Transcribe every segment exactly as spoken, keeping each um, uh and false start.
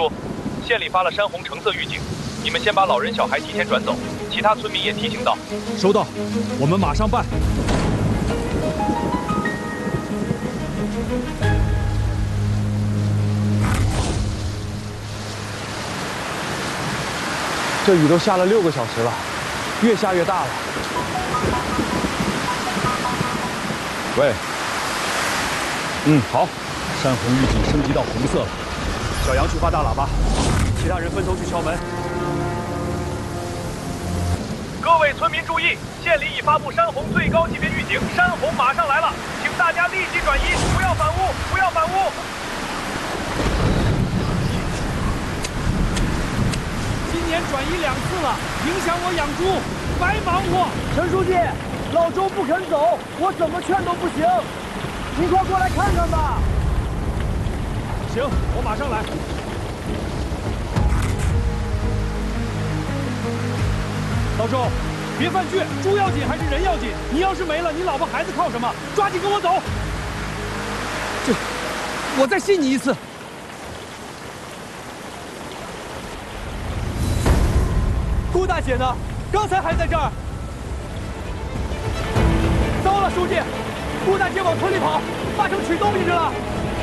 说，县里发了山洪橙色预警，你们先把老人小孩提前转走，其他村民也提醒到。 收到，我们马上办。这雨都下了六个小时了，越下越大了。喂，嗯，好，山洪预警升级到红色了。小杨去发大喇叭，其他人分头去敲门。 各位村民注意，县里已发布山洪最高级别预警，山洪马上来了，请大家立即转移，不要反屋，不要反屋。 今年转移两次了，影响我养猪，白忙活。 陈书记，老周不肯走，我怎么劝都不行，你快过来看看吧。 行，我马上来。老周，别犯倔，猪要紧还是人要紧？你要是没了，你老婆孩子靠什么？抓紧跟我走。这，我再信你一次。顾大姐呢？刚才还在这儿。糟了，书记，顾大姐往村里跑，八成取东西去了。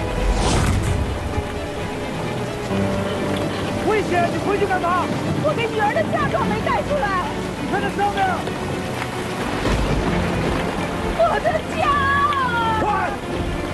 危险！你回去干嘛？ 我给女儿的嫁妆没带出来。 你看这上面， 我的家！ 快！